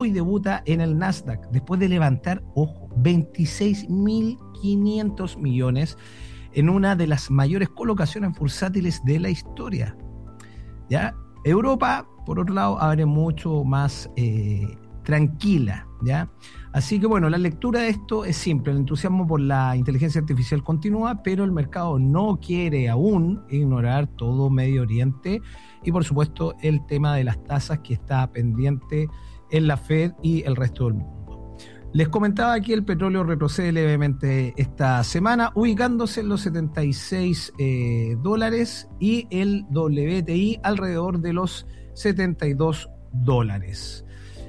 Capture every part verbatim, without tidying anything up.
hoy debuta en el Nasdaq después de levantar, ojo, veintiséis mil quinientos millones en una de las mayores colocaciones bursátiles de la historia. ¿Ya? Europa, por otro lado, abre mucho más eh, tranquila, ¿ya? Así que bueno, la lectura de esto es simple. El entusiasmo por la inteligencia artificial continúa, pero el mercado no quiere aún ignorar todo Medio Oriente y por supuesto el tema de las tasas que está pendiente en la Fed y el resto del mundo. Les comentaba que el petróleo retrocede levemente esta semana, ubicándose en los setenta y seis eh, dólares y el W T I alrededor de los setenta y dos dólares.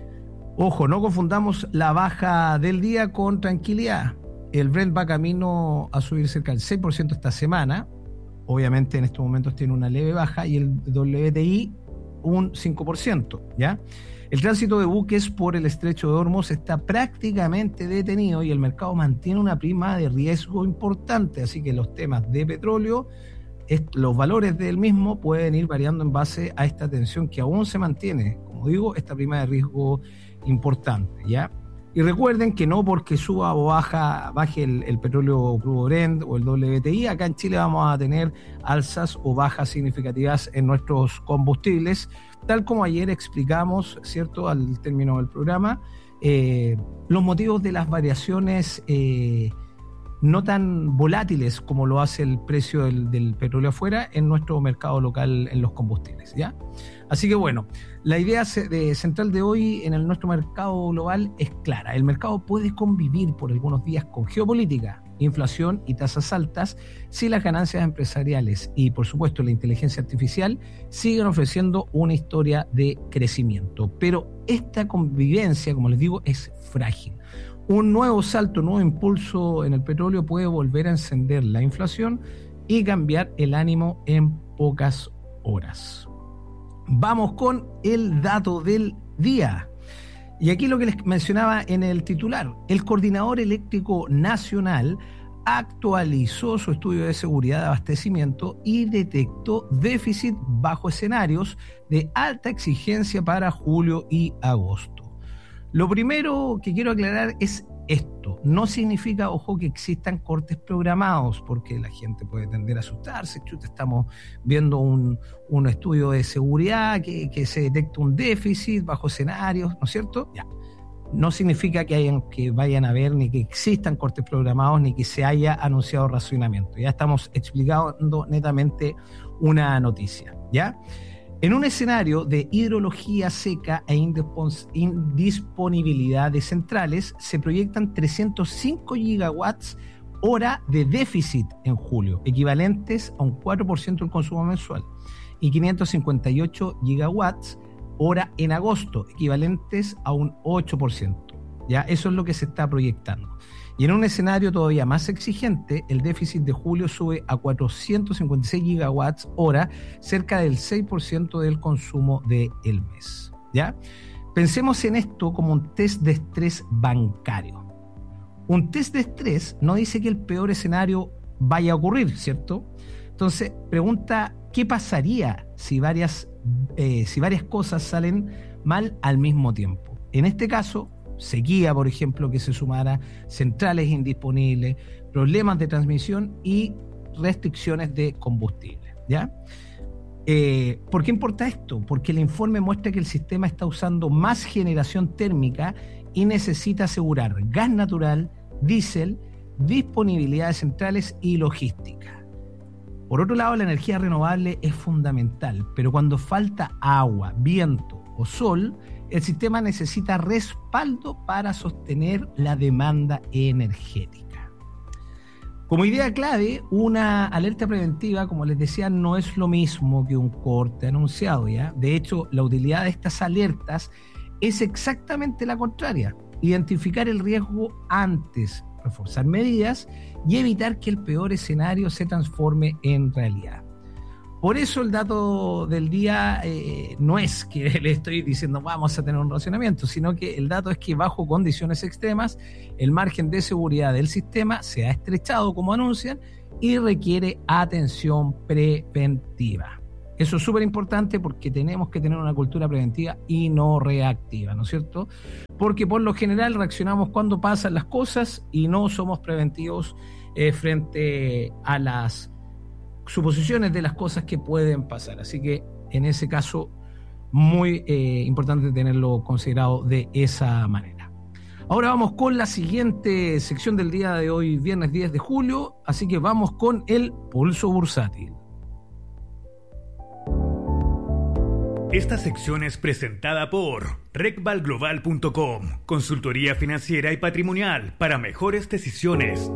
Ojo, no confundamos la baja del día con tranquilidad. El Brent va camino a subir cerca del seis por ciento esta semana. Obviamente en estos momentos tiene una leve baja y el W T I un cinco por ciento, ¿ya? El tránsito de buques por el estrecho de Hormuz está prácticamente detenido y el mercado mantiene una prima de riesgo importante, así que los temas de petróleo, los valores del mismo pueden ir variando en base a esta tensión que aún se mantiene. Como digo, esta prima de riesgo importante, ¿ya? Y recuerden que no porque suba o baja, baje el, el petróleo crudo Brent o el W T I, acá en Chile vamos a tener alzas o bajas significativas en nuestros combustibles, tal como ayer explicamos, ¿cierto?, al término del programa, eh, los motivos de las variaciones eh, no tan volátiles como lo hace el precio del, del petróleo afuera en nuestro mercado local en los combustibles, ¿ya? Así que bueno, la idea de, central de hoy en el, nuestro mercado global es clara. El mercado puede convivir por algunos días con geopolítica, inflación y tasas altas si las ganancias empresariales y por supuesto la inteligencia artificial siguen ofreciendo una historia de crecimiento. Pero esta convivencia, como les digo, es frágil. Un nuevo salto, un nuevo impulso en el petróleo puede volver a encender la inflación y cambiar el ánimo en pocas horas. Vamos con el dato del día. Y aquí lo que les mencionaba en el titular, el Coordinador Eléctrico Nacional actualizó su estudio de seguridad de abastecimiento y detectó déficit bajo escenarios de alta exigencia para julio y agosto. Lo primero que quiero aclarar es esto. No significa, ojo, que existan cortes programados, porque la gente puede tender a asustarse. Chuta, estamos viendo un, un estudio de seguridad que, que se detecta un déficit bajo escenarios, ¿no es cierto? Ya. No significa que, hayan, que vayan a haber ni que existan cortes programados ni que se haya anunciado racionamiento. Ya estamos explicando netamente una noticia, ¿ya? En un escenario de hidrología seca e indisponibilidad de centrales, se proyectan trescientos cinco gigawatts hora de déficit en julio, equivalentes a un cuatro por ciento del consumo mensual, y quinientos cincuenta y ocho gigawatts hora en agosto, equivalentes a un ocho por ciento. ¿Ya? Eso es lo que se está proyectando. Y en un escenario todavía más exigente, el déficit de julio sube a cuatrocientos cincuenta y seis gigawatts hora, cerca del seis por ciento del consumo del mes. ¿Ya? Pensemos en esto como un test de estrés bancario. Un test de estrés no dice que el peor escenario vaya a ocurrir, ¿cierto? Entonces, pregunta, ¿qué pasaría si varias, eh, si varias cosas salen mal al mismo tiempo? En este caso, sequía, por ejemplo, que se sumara, centrales indisponibles, problemas de transmisión y restricciones de combustible, ¿ya? Eh, ¿Por qué importa esto? Porque el informe muestra que el sistema está usando más generación térmica y necesita asegurar gas natural, diésel, disponibilidad de centrales y logística. Por otro lado, la energía renovable es fundamental, pero cuando falta agua, viento o sol, el sistema necesita respaldo para sostener la demanda energética. Como idea clave, una alerta preventiva, como les decía, no es lo mismo que un corte anunciado, ¿ya? De hecho, la utilidad de estas alertas es exactamente la contraria: identificar el riesgo antes, reforzar medidas y evitar que el peor escenario se transforme en realidad. Por eso el dato del día eh, no es que le estoy diciendo vamos a tener un racionamiento, sino que el dato es que bajo condiciones extremas el margen de seguridad del sistema se ha estrechado, como anuncian, y requiere atención preventiva. Eso es súper importante porque tenemos que tener una cultura preventiva y no reactiva, ¿no es cierto? Porque por lo general reaccionamos cuando pasan las cosas y no somos preventivos eh, frente a las suposiciones de las cosas que pueden pasar. Así que en ese caso, muy eh, importante tenerlo considerado de esa manera. Ahora vamos con la siguiente sección del día de hoy, viernes diez de julio, así que vamos con el pulso bursátil. Esta sección es presentada por recval global punto com, consultoría financiera y patrimonial para mejores decisiones.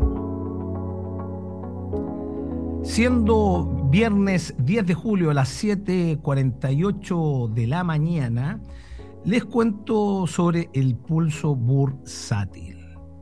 Siendo viernes diez de julio a las siete cuarenta y ocho de la mañana, les cuento sobre el pulso bursátil.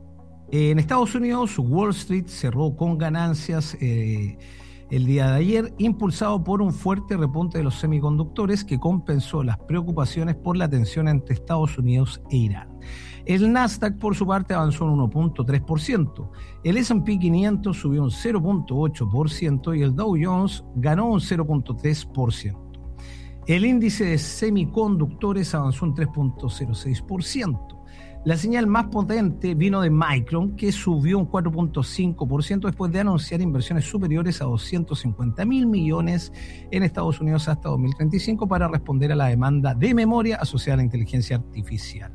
En Estados Unidos, Wall Street cerró con ganancias eh, el día de ayer, impulsado por un fuerte repunte de los semiconductores que compensó las preocupaciones por la tensión entre Estados Unidos e Irán. El Nasdaq, por su parte, avanzó un uno punto tres por ciento. El ese and pe quinientos subió un cero punto ocho por ciento y el Dow Jones ganó un cero punto tres por ciento. El índice de semiconductores avanzó un tres punto cero seis por ciento. La señal más potente vino de Micron, que subió un cuatro punto cinco por ciento después de anunciar inversiones superiores a doscientos cincuenta mil millones en Estados Unidos hasta dos mil treinta y cinco para responder a la demanda de memoria asociada a la inteligencia artificial.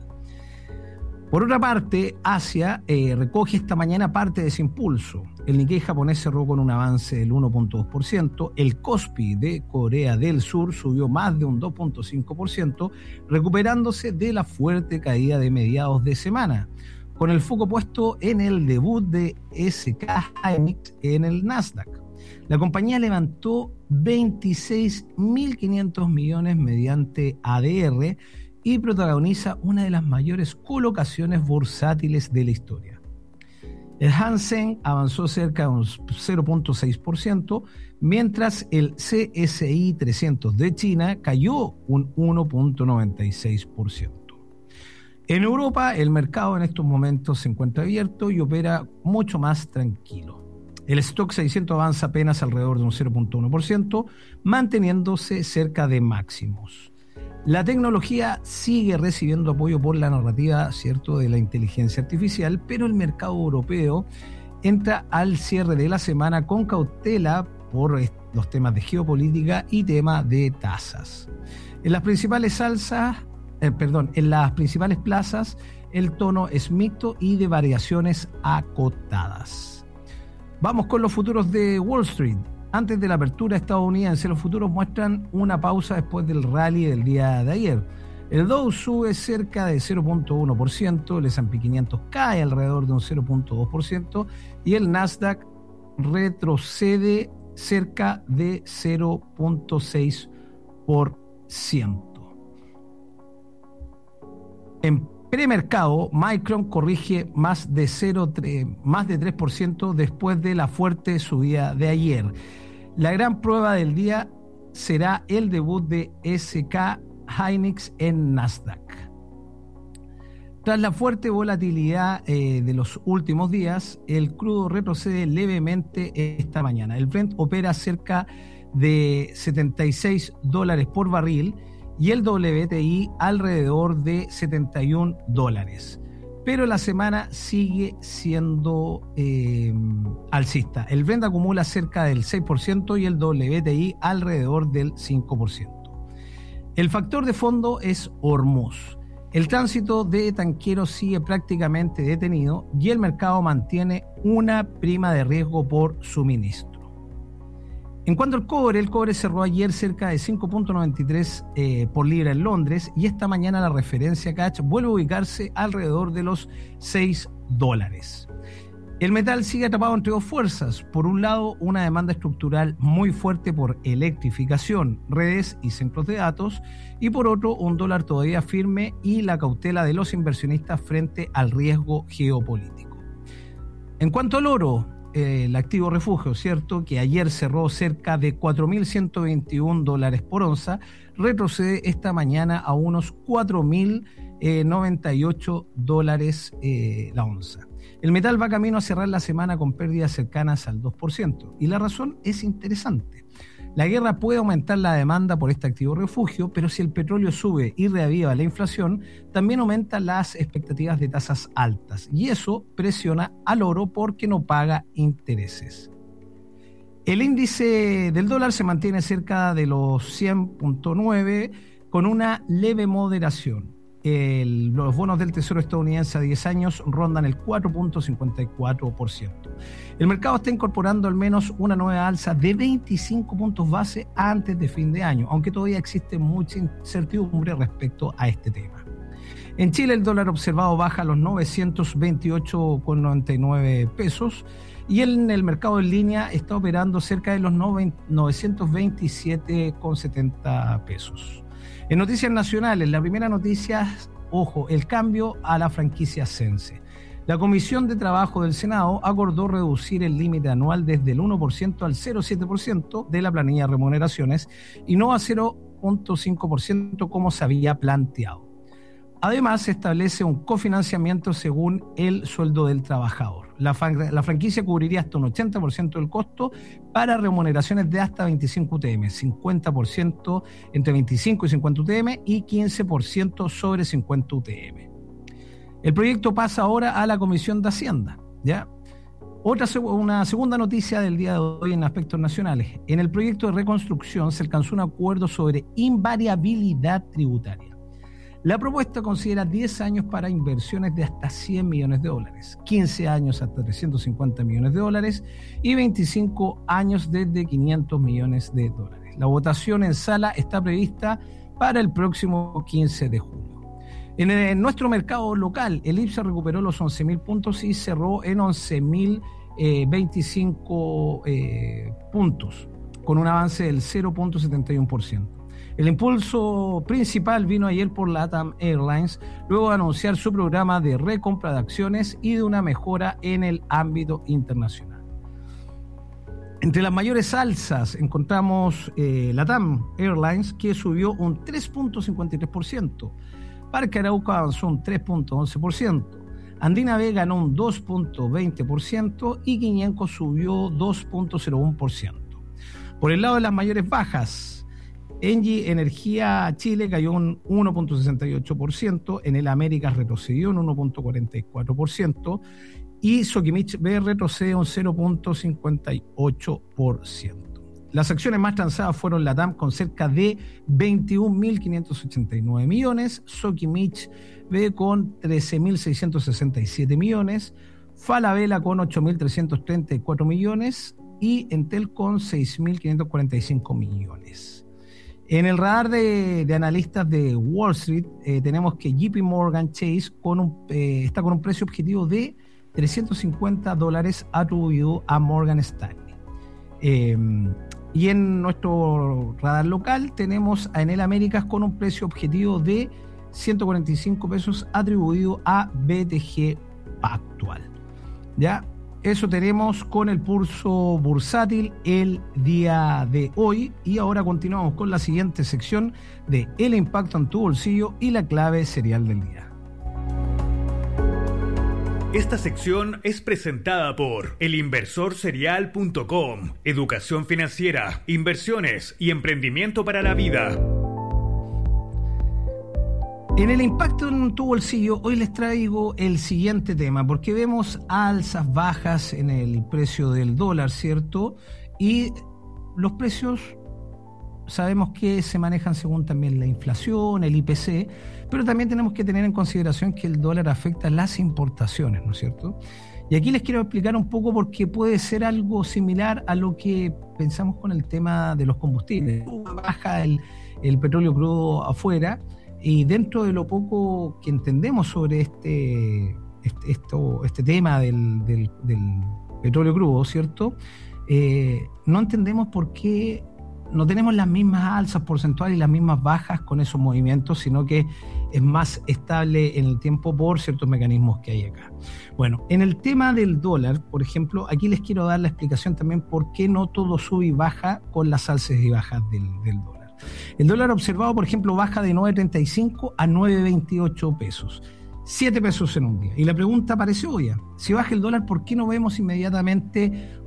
Por otra parte, Asia eh, recoge esta mañana parte de ese impulso. El Nikkei japonés cerró con un avance del uno punto dos por ciento, el Kospi de Corea del Sur subió más de un dos punto cinco por ciento, recuperándose de la fuerte caída de mediados de semana, con el foco puesto en el debut de S K Hynix en el Nasdaq. La compañía levantó veintiséis mil quinientos millones mediante A D R, y protagoniza una de las mayores colocaciones bursátiles de la historia. El Hang Seng avanzó cerca de un cero punto seis por ciento, mientras el C S I trescientos de China cayó un uno punto noventa y seis por ciento. En Europa, el mercado en estos momentos se encuentra abierto y opera mucho más tranquilo. El Stock seiscientos avanza apenas alrededor de un cero punto uno por ciento, manteniéndose cerca de máximos. La tecnología sigue recibiendo apoyo por la narrativa, ¿cierto?, de la inteligencia artificial, pero el mercado europeo entra al cierre de la semana con cautela por los temas de geopolítica y temas de tasas. En las principales alzas, eh, perdón, en las principales plazas, el tono es mixto y de variaciones acotadas. Vamos con los futuros de Wall Street. Antes de la apertura estadounidense, los futuros muestran una pausa después del rally del día de ayer. El Dow sube cerca de cero punto uno por ciento, el ese and pe quinientos cae alrededor de un cero punto dos por ciento y el Nasdaq retrocede cerca de cero punto seis por ciento. En premercado, Micron corrige más de, cero, más de tres por ciento después de la fuerte subida de ayer. La gran prueba del día será el debut de S K Hynix en Nasdaq. Tras la fuerte volatilidad eh, de los últimos días, el crudo retrocede levemente esta mañana. El Brent opera cerca de setenta y seis dólares por barril y el W T I alrededor de setenta y un dólares. Pero la semana sigue siendo eh, alcista. El Brent acumula cerca del seis por ciento y el W T I alrededor del cinco por ciento. El factor de fondo es Hormuz. El tránsito de tanqueros sigue prácticamente detenido y el mercado mantiene una prima de riesgo por suministro. En cuanto al cobre, el cobre cerró ayer cerca de cinco punto noventa y tres eh, por libra en Londres y esta mañana la referencia Catch vuelve a ubicarse alrededor de los seis dólares. El metal sigue atrapado entre dos fuerzas. Por un lado, una demanda estructural muy fuerte por electrificación, redes y centros de datos, y por otro, un dólar todavía firme y la cautela de los inversionistas frente al riesgo geopolítico. En cuanto al oro, el activo refugio, ¿cierto?, que ayer cerró cerca de cuatro mil ciento veintiún dólares por onza, retrocede esta mañana a unos cuatro mil noventa y ocho dólares eh, la onza. El metal va camino a cerrar la semana con pérdidas cercanas al dos por ciento y la razón es interesante. La guerra puede aumentar la demanda por este activo refugio, pero si el petróleo sube y reaviva la inflación, también aumentan las expectativas de tasas altas y eso presiona al oro porque no paga intereses. El índice del dólar se mantiene cerca de los cien punto nueve con una leve moderación. El, los bonos del Tesoro estadounidense a diez años rondan el cuatro punto cincuenta y cuatro por ciento. El mercado está incorporando al menos una nueva alza de veinticinco puntos base antes de fin de año, aunque todavía existe mucha incertidumbre respecto a este tema. En Chile el dólar observado baja a los novecientos veintiocho con noventa y nueve pesos y en el mercado en línea está operando cerca de los novecientos veintisiete con setenta pesos. En noticias nacionales, la primera noticia, ojo, el cambio a la franquicia Sense. La Comisión de Trabajo del Senado acordó reducir el límite anual desde el uno por ciento al cero punto siete por ciento de la planilla de remuneraciones y no a cero punto cinco por ciento como se había planteado. Además, se establece un cofinanciamiento según el sueldo del trabajador. La, fran- la franquicia cubriría hasta un ochenta por ciento del costo para remuneraciones de hasta veinticinco U T M, cincuenta por ciento entre veinticinco y cincuenta U T M y quince por ciento sobre cincuenta U T M. El proyecto pasa ahora a la Comisión de Hacienda, ¿ya? Otra, una segunda noticia del día de hoy en aspectos nacionales. En el proyecto de reconstrucción se alcanzó un acuerdo sobre invariabilidad tributaria. La propuesta considera diez años para inversiones de hasta cien millones de dólares, quince años hasta trescientos cincuenta millones de dólares y veinticinco años desde quinientos millones de dólares. La votación en sala está prevista para el próximo quince de julio. En, el, en nuestro mercado local, el IPSA recuperó los once mil puntos y cerró en once mil veinticinco eh, puntos, con un avance del cero punto setenta y uno por ciento. El impulso principal vino ayer por LATAM Airlines, luego de anunciar su programa de recompra de acciones y de una mejora en el ámbito internacional. Entre las mayores alzas encontramos eh, LATAM Airlines, que subió un tres punto cincuenta y tres por ciento. Parque Arauca avanzó un tres punto once por ciento. Andina B ganó un dos punto veinte por ciento y Quiñenco subió dos punto cero uno por ciento. Por el lado de las mayores bajas, Engie Energía Chile cayó un uno punto sesenta y ocho por ciento, en el Américas retrocedió un uno punto cuarenta y cuatro por ciento y Sokimich B retrocede un cero punto cincuenta y ocho por ciento. Las acciones más transadas fueron LATAM con cerca de veintiún mil quinientos ochenta y nueve millones, Sokimich B con trece mil seiscientos sesenta y siete millones, Falabella con ocho mil trescientos treinta y cuatro millones y Entel con seis mil quinientos cuarenta y cinco millones. En el radar de, de analistas de Wall Street eh, tenemos que J P Morgan Chase con un, eh, está con un precio objetivo de trescientos cincuenta dólares atribuido a Morgan Stanley. Eh, y en nuestro radar local tenemos a Enel Américas con un precio objetivo de ciento cuarenta y cinco pesos atribuido a B T G Pactual. ¿Ya? Eso tenemos con el pulso bursátil el día de hoy y ahora continuamos con la siguiente sección de El impacto en tu bolsillo y la clave serial del día. Esta sección es presentada por el inversor serial punto com, educación financiera, inversiones y emprendimiento para la vida. En el impacto en tu bolsillo, hoy les traigo el siguiente tema, porque vemos alzas, bajas en el precio del dólar, ¿cierto? Y los precios sabemos que se manejan según también la inflación, el I P C, pero también tenemos que tener en consideración que el dólar afecta las importaciones, ¿no es cierto? Y aquí les quiero explicar un poco porque puede ser algo similar a lo que pensamos con el tema de los combustibles. Baja el, el petróleo crudo afuera, y dentro de lo poco que entendemos sobre este, este, esto, este tema del, del, del petróleo crudo, ¿cierto? Eh, no entendemos por qué no tenemos las mismas alzas porcentuales y las mismas bajas con esos movimientos, sino que es más estable en el tiempo por ciertos mecanismos que hay acá. Bueno, en el tema del dólar, por ejemplo, aquí les quiero dar la explicación también por qué no todo sube y baja con las alzas y bajas del, del dólar. El dólar observado, por ejemplo, baja de nueve treinta y cinco a nueve veintiocho pesos. siete pesos en un día. Y la pregunta parece obvia. Si baja el dólar, ¿por qué no vemos inmediatamente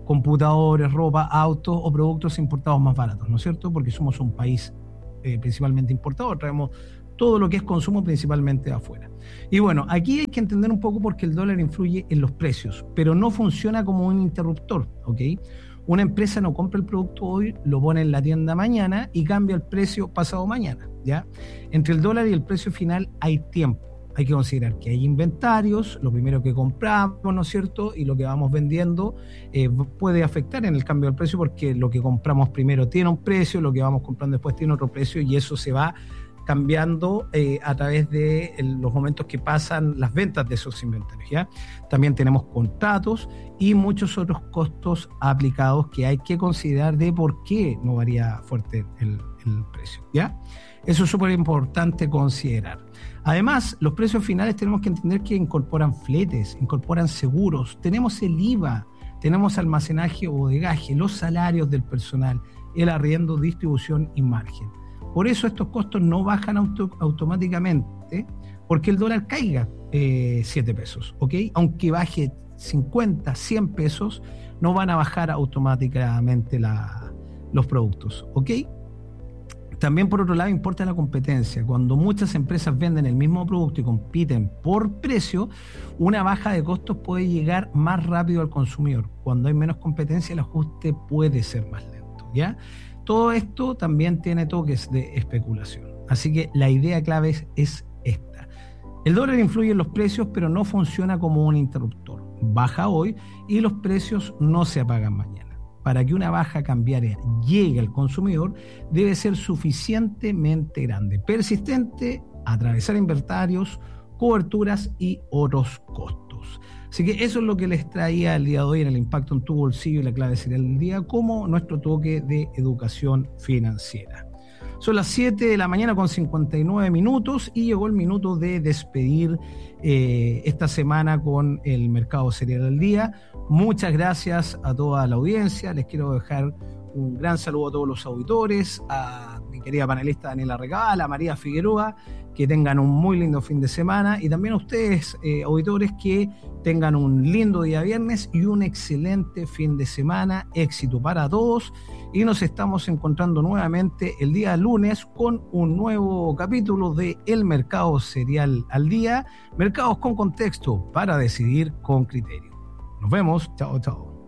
computadores, ropa, autos o productos importados más baratos, ¿no es cierto? Porque somos un país eh, principalmente importador, traemos todo lo que es consumo principalmente de afuera. Y bueno, aquí hay que entender un poco porque el dólar influye en los precios, pero no funciona como un interruptor, ¿ok? Una empresa no compra el producto hoy, lo pone en la tienda mañana y cambia el precio pasado mañana, ¿ya? Entre el dólar y el precio final hay tiempo. Hay que considerar que hay inventarios, lo primero que compramos, ¿no es cierto? Y lo que vamos vendiendo eh, puede afectar en el cambio del precio porque lo que compramos primero tiene un precio, lo que vamos comprando después tiene otro precio y eso se va cambiando eh, a través de el, los momentos que pasan las ventas de esos inventarios, ¿ya? También tenemos contratos y muchos otros costos aplicados que hay que considerar de por qué no varía fuerte el, el precio, ¿ya? Eso es súper importante considerar. Además, los precios finales tenemos que entender que incorporan fletes, incorporan seguros, tenemos el I V A, tenemos almacenaje o bodegaje, los salarios del personal, el arriendo, distribución y margen. Por eso estos costos no bajan auto, automáticamente porque el dólar caiga eh, siete pesos, ¿ok? Aunque baje cincuenta, cien pesos, no van a bajar automáticamente la, los productos, ¿ok? También, por otro lado, importa la competencia. Cuando muchas empresas venden el mismo producto y compiten por precio, una baja de costos puede llegar más rápido al consumidor. Cuando hay menos competencia, el ajuste puede ser más lento, ¿ya? Todo esto también tiene toques de especulación. Así que la idea clave es, es esta. El dólar influye en los precios, pero no funciona como un interruptor. Baja hoy y los precios no se apagan mañana. Para que una baja cambiaria llegue al consumidor, debe ser suficientemente grande, persistente, atravesar inventarios, coberturas y otros costos. Así que eso es lo que les traía el día de hoy en el impacto en tu bolsillo y la clave serial del día como nuestro toque de educación financiera. Son las siete de la mañana con cincuenta y nueve minutos y llegó el minuto de despedir eh, esta semana con el mercado serial del día. Muchas gracias a toda la audiencia. Les quiero dejar un gran saludo a todos los auditores, a mi querida panelista Daniela Recabal, a María Figueroa, que tengan un muy lindo fin de semana y también a ustedes, eh, auditores, que tengan un lindo día viernes y un excelente fin de semana. Éxito para todos y nos estamos encontrando nuevamente el día lunes con un nuevo capítulo de El Mercado Serial al Día, mercados con contexto para decidir con criterio. Nos vemos, chao, chao.